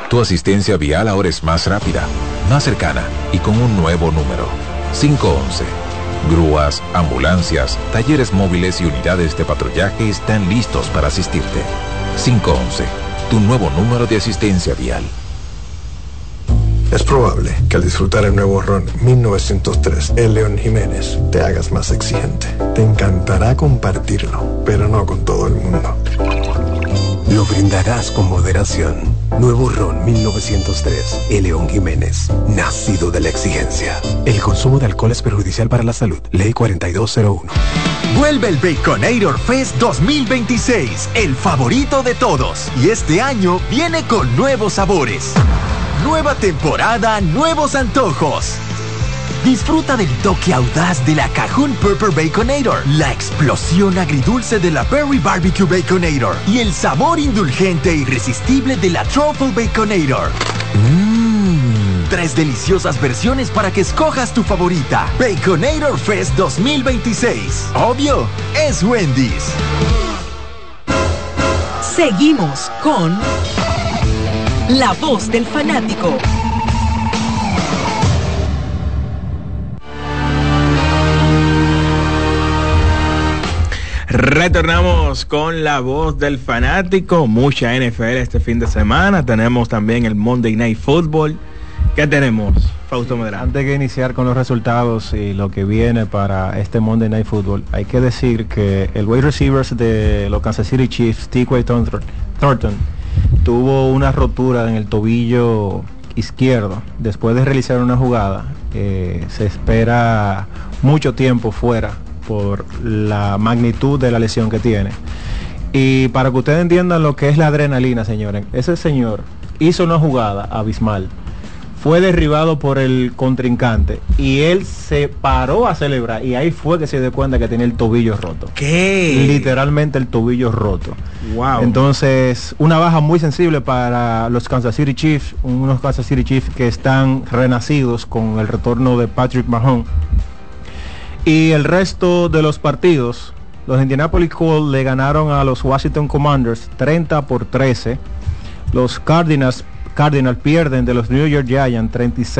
Tu asistencia vial ahora es más rápida, más cercana y con un nuevo número. 511. Grúas, ambulancias, talleres móviles y unidades de patrullaje están listos para asistirte. 511. Tu nuevo número de asistencia vial. Es probable que al disfrutar el nuevo ron 1903, el León Jiménez, te hagas más exigente. Te encantará compartirlo, pero no con todo el mundo. Lo brindarás con moderación. Nuevo ron 1903, el León Jiménez, nacido de la exigencia. El consumo de alcohol es perjudicial para la salud. Ley 4201. Vuelve el Baconator Fest 2026, el favorito de todos. Y este año viene con nuevos sabores. Nueva temporada, nuevos antojos. Disfruta del toque audaz de la Cajun Pepper Baconator, la explosión agridulce de la Berry Barbecue Baconator y el sabor indulgente e irresistible de la Truffle Baconator. 3 deliciosas versiones para que escojas tu favorita. Baconator Fest 2026. Obvio, es Wendy's. Seguimos con La Voz del Fanático. Retornamos con La Voz del Fanático. Mucha NFL este fin de semana. Tenemos también el Monday Night Football. ¿Qué tenemos, Fausto Medrano? Antes de iniciar con los resultados y lo que viene para este Monday Night Football, hay que decir que el wide receivers de los Kansas City Chiefs, T.J. Thornton, tuvo una rotura en el tobillo izquierdo después de realizar una jugada. Se espera mucho tiempo fuera por la magnitud de la lesión que tiene. Y para que ustedes entiendan lo que es la adrenalina, señores, ese señor hizo una jugada abismal, fue derribado por el contrincante y él se paró a celebrar y ahí fue que se dio cuenta que tenía el tobillo roto. ¿Qué? Literalmente el tobillo roto. Wow. Entonces, una baja muy sensible para los Kansas City Chiefs, unos Kansas City Chiefs que están renacidos con el retorno de Patrick Mahomes. Y el resto de los partidos, los Indianapolis Colts le ganaron a los Washington Commanders 30-13. Los Cardinals pierden de los New York Giants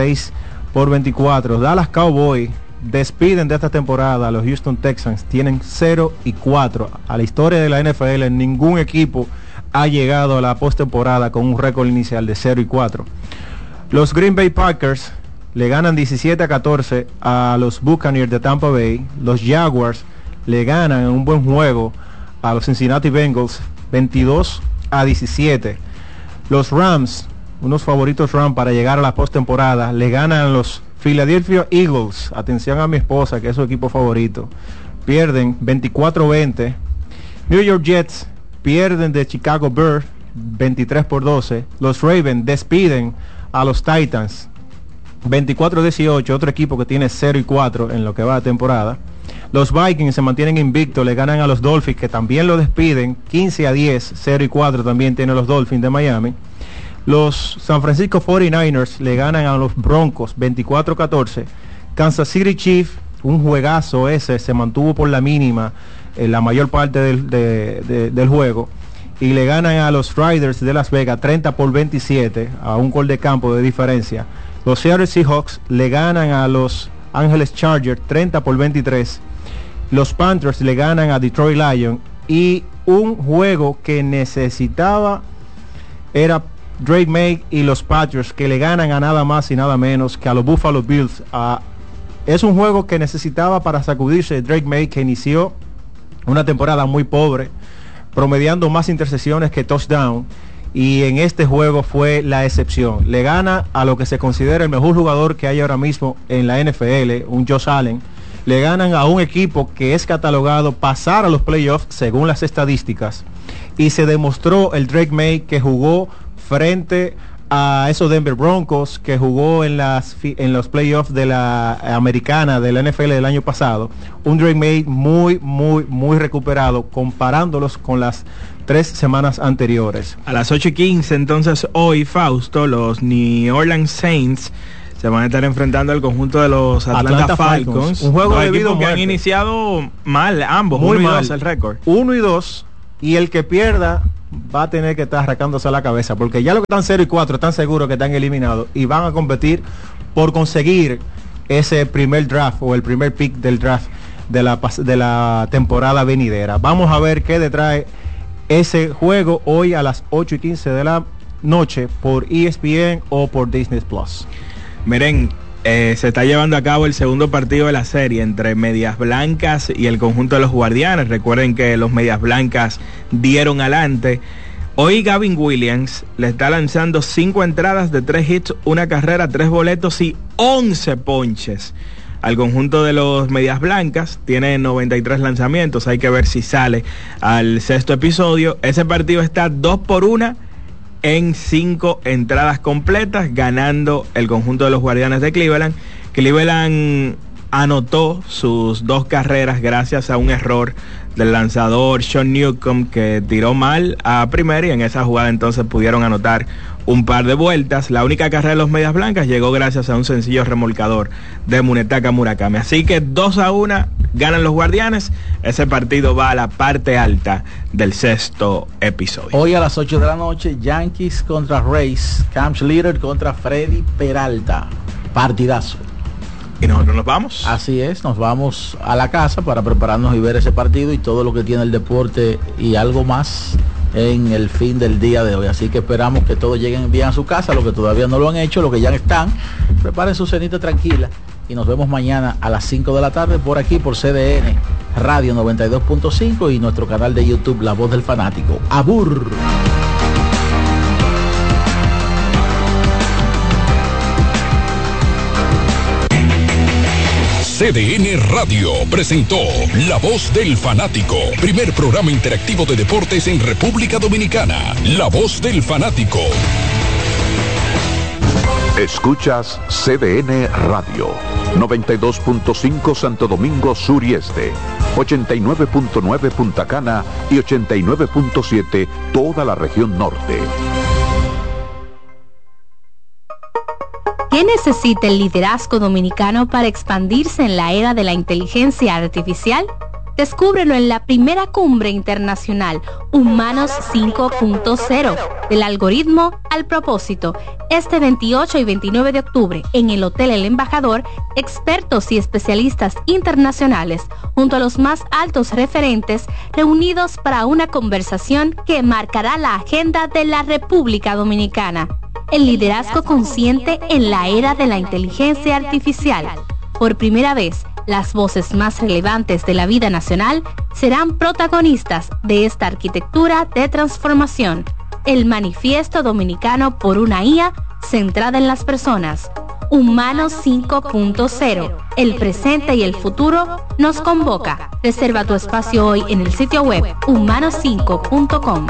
36-24. Dallas Cowboys despiden de esta temporada a los Houston Texans, tienen 0-4. A la historia de la NFL, ningún equipo ha llegado a la postemporada con un récord inicial de 0-4. Los Green Bay Packers le ganan 17-14 a los Buccaneers de Tampa Bay. Los Jaguars le ganan en un buen juego a los Cincinnati Bengals 22-17. Los Rams, unos favoritos Rams para llegar a la postemporada, le ganan a los Philadelphia Eagles. Atención a mi esposa, que es su equipo favorito. Pierden 24-20. New York Jets pierden de Chicago Bears 23-12. Los Ravens despiden a los Titans 24-18, otro equipo que tiene 0-4 en lo que va de temporada. Los Vikings se mantienen invictos, le ganan a los Dolphins, que también lo despiden 15-10, 0-4 también tienen los Dolphins de Miami. Los San Francisco 49ers le ganan a los Broncos 24-14. Kansas City Chiefs, un juegazo ese, se mantuvo por la mínima la mayor parte del juego, y le ganan a los Raiders de Las Vegas 30-27, a un gol de campo de diferencia. Los Seattle Seahawks le ganan a los Angeles Chargers 30-23. Los Panthers le ganan a Detroit Lions, y un juego que necesitaba era Drake May y los Patriots, que le ganan a nada más y nada menos que a los Buffalo Bills. Es un juego que necesitaba para sacudirse Drake May, que inició una temporada muy pobre, promediando más intercepciones que touchdown, y en este juego fue la excepción. Le gana a lo que se considera el mejor jugador que hay ahora mismo en la NFL, un Josh Allen. Le ganan a un equipo que es catalogado pasar a los playoffs según las estadísticas, y se demostró el Drake May que jugó frente a esos Denver Broncos, que jugó en los playoffs de la americana de la NFL del año pasado. Un Drake May muy recuperado, comparándolos con las 3 semanas anteriores. A las 8:15 entonces hoy, Fausto, los New Orleans Saints se van a estar enfrentando al conjunto de los Atlanta Falcons. Un juego de vida que han iniciado mal, ambos, muy 1-2 mal el récord. 1-2, y el que pierda va a tener que estar arrancándose la cabeza, porque ya los que están 0-4 están seguros que están eliminados y van a competir por conseguir ese primer draft o el primer pick del draft de la temporada venidera. Vamos a ver qué trae ese juego hoy a las 8:15 de la noche por ESPN o por Disney Plus. Miren, se está llevando a cabo el segundo partido de la serie entre Medias Blancas y el conjunto de los Guardianes. Recuerden que los Medias Blancas dieron adelante. Hoy Gavin Williams le está lanzando 5 entradas de 3 hits, 1 carrera, 3 boletos y 11 ponches al conjunto de los Medias Blancas. Tiene 93 lanzamientos. Hay que ver si sale al sexto episodio. Ese partido está 2-1 en 5 entradas completas, ganando el conjunto de los Guardianes de Cleveland. Cleveland anotó sus 2 carreras gracias a un error del lanzador Sean Newcomb, que tiró mal a primera, y en esa jugada entonces pudieron anotar un par de vueltas. La única carrera de los Medias Blancas llegó gracias a un sencillo remolcador de Munetaka Murakami. Así que 2-1 ganan los Guardianes. Ese partido va a la parte alta del sexto episodio. Hoy a las 8 de la noche, Yankees contra Rays, Cam Schlitter contra Freddy Peralta. Partidazo. ¿Y nosotros nos vamos? Así es, nos vamos a la casa para prepararnos y ver ese partido y todo lo que tiene el deporte y algo más en el fin del día de hoy. Así que esperamos que todos lleguen bien a su casa, los que todavía no lo han hecho, los que ya están, preparen su cenita tranquila y nos vemos mañana a las 5 de la tarde por aquí, por CDN Radio 92.5 y nuestro canal de YouTube La Voz del Fanático. ¡Abur! CDN Radio presentó La Voz del Fanático, primer programa interactivo de deportes en República Dominicana. La Voz del Fanático. Escuchas CDN Radio, 92.5 Santo Domingo Sur y Este, 89.9 Punta Cana y 89.7 toda la región norte. ¿Qué necesita el liderazgo dominicano para expandirse en la era de la inteligencia artificial? Descúbrelo en la primera cumbre internacional Humanos 5.0, del algoritmo al propósito, este 28 y 29 de octubre en el Hotel El Embajador. Expertos y especialistas internacionales, junto a los más altos referentes, reunidos para una conversación que marcará la agenda de la República Dominicana. El liderazgo consciente en la era de la inteligencia artificial. Por primera vez, las voces más relevantes de la vida nacional serán protagonistas de esta arquitectura de transformación. El Manifiesto Dominicano por una IA centrada en las personas. Humanos 5.0. El presente y el futuro nos convoca. Reserva tu espacio hoy en el sitio web humanos5.com.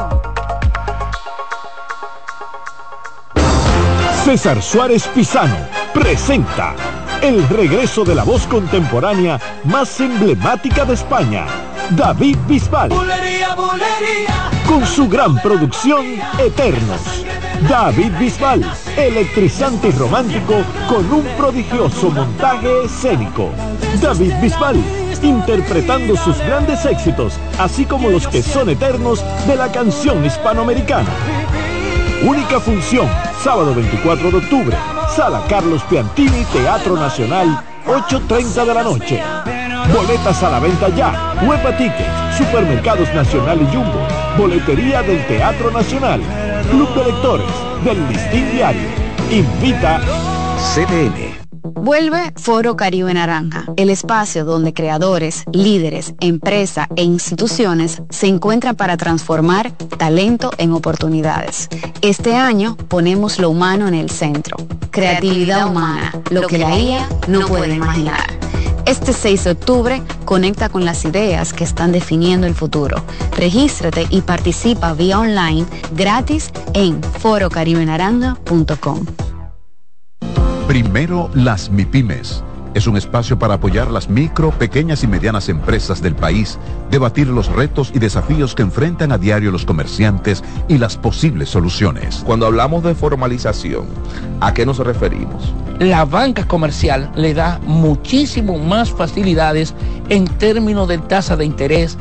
César Suárez Pisano presenta el regreso de la voz contemporánea más emblemática de España, David Bisbal. Bulería, bulería. Con su gran producción Eternos. David Bisbal, electrizante y romántico con un prodigioso montaje escénico. David Bisbal, interpretando sus grandes éxitos, así como los que son eternos de la canción hispanoamericana. Única función, sábado 24 de octubre, Sala Carlos Piantini, Teatro Nacional, 8:30 de la noche. Boletas a la venta ya. Huepa Tickets, Supermercados Nacional y Jumbo, Boletería del Teatro Nacional, Club de Lectores del Listín Diario. Invita CDN. Vuelve Foro Caribe Naranja, el espacio donde creadores, líderes, empresas e instituciones se encuentran para transformar talento en oportunidades. Este año ponemos lo humano en el centro. Creatividad humana, lo que la IA no puede imaginar. Este 6 de octubre, conecta con las ideas que están definiendo el futuro. Regístrate y participa vía online gratis en forocaribenaranja.com. Primero las MIPYMES. Es un espacio para apoyar las micro, pequeñas y medianas empresas del país, debatir los retos y desafíos que enfrentan a diario los comerciantes y las posibles soluciones. Cuando hablamos de formalización, ¿a qué nos referimos? La banca comercial le da muchísimo más facilidades en términos de tasa de interés.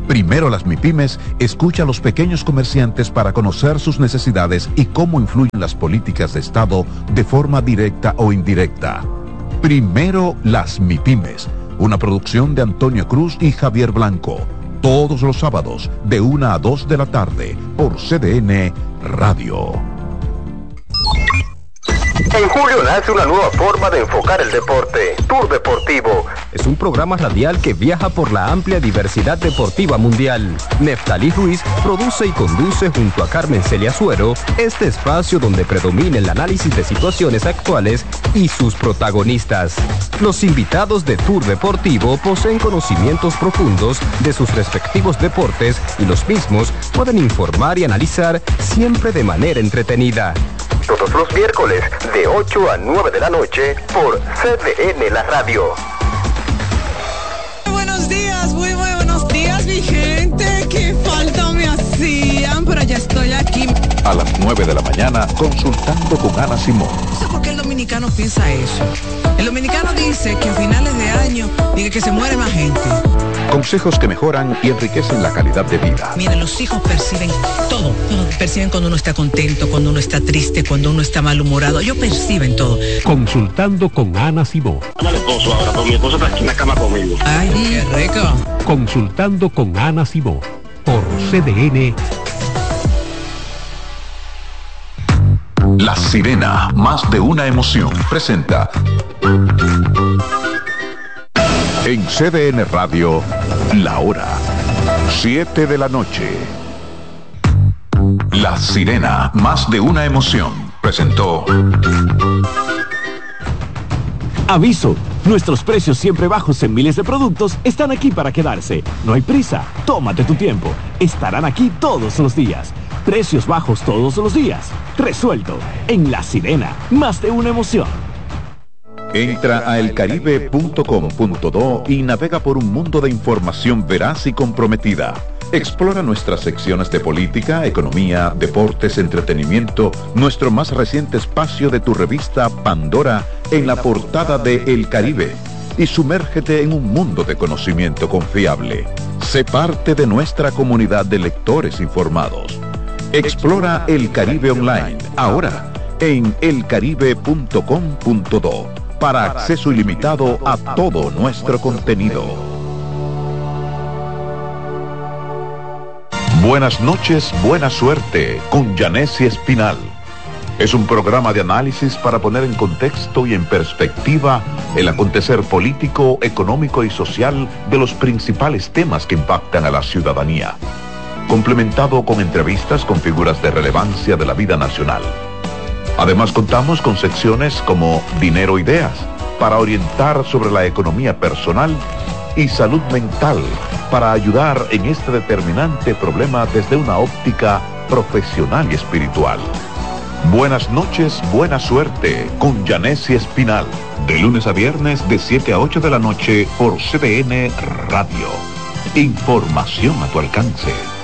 Primero las MIPYMES escucha a los pequeños comerciantes para conocer sus necesidades y cómo influyen las políticas de Estado de forma directa o indirecta. Primero las MIPYMES, una producción de Antonio Cruz y Javier Blanco. Todos los sábados de 1 a 2 de la tarde por CDN Radio. En julio nace una nueva forma de enfocar el deporte, Tour Deportivo. Es un programa radial que viaja por la amplia diversidad deportiva mundial. Neftalí Ruiz produce y conduce junto a Carmen Celia Suero este espacio donde predomina el análisis de situaciones actuales y sus protagonistas. Los invitados de Tour Deportivo poseen conocimientos profundos de sus respectivos deportes y los mismos pueden informar y analizar siempre de manera entretenida. Todos los miércoles de 8 a 9 de la noche por CDN La Radio. Muy buenos días, mi gente. Qué falta me hacían, pero ya estoy aquí. A las 9 de la mañana, consultando con Ana Simón. No sé por qué el dominicano piensa eso. El dominicano dice que a finales de año dice que se muere más gente. Consejos que mejoran y enriquecen la calidad de vida. Miren, los hijos perciben todo. Perciben cuando uno está contento, cuando uno está triste, cuando uno está malhumorado. Ellos perciben todo. Consultando con Ana Simón. Dale esposo ahora, pero mi esposo está aquí en la cama conmigo. Ay, qué rico. Consultando con Ana Simón por CDN. La Sirena, más de una emoción, presenta en CDN Radio, la hora 7 de la noche. La Sirena, más de una emoción, presentó. Aviso, nuestros precios siempre bajos en miles de productos están aquí para quedarse. No hay prisa, tómate tu tiempo. Estarán aquí todos los días. Precios bajos todos los días. Resuelto. En La Sirena, más de una emoción. Entra a elcaribe.com.do y navega por un mundo de información veraz y comprometida. Explora nuestras secciones de política, economía, deportes, entretenimiento, nuestro más reciente espacio de tu revista Pandora en la portada de El Caribe y sumérgete en un mundo de conocimiento confiable. Sé parte de nuestra comunidad de lectores informados. Explora El Caribe Online, ahora en elcaribe.com.do, para acceso ilimitado a todo nuestro contenido. Buenas noches, buena suerte, con Yanessi Espinal. Es un programa de análisis para poner en contexto y en perspectiva el acontecer político, económico y social de los principales temas que impactan a la ciudadanía, complementado con entrevistas con figuras de relevancia de la vida nacional. Además contamos con secciones como Dinero Ideas, para orientar sobre la economía personal, y Salud Mental, para ayudar en este determinante problema desde una óptica profesional y espiritual. Buenas noches, buena suerte, con Yanessi Espinal, de lunes a viernes de 7 a 8 de la noche por CDN Radio. Información a tu alcance.